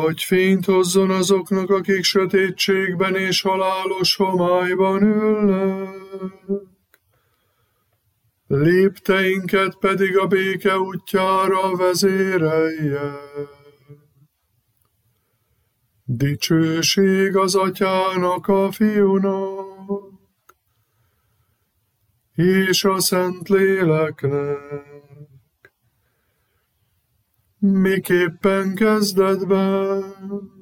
hogy fényt hozzon azoknak, akik sötétségben és halálos homályban ülnek. Lépteinket pedig a béke útjára vezérelje. Dicsőség az Atyának, a Fiúnak, és a Szentléleknek, miképpen kezdetben,